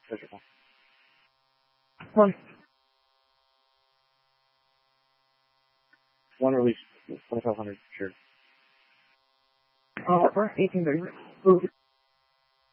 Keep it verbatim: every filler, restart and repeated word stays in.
Treasure one. One. One release. twenty-five hundred. Sure. Uh, for eighteen thirty.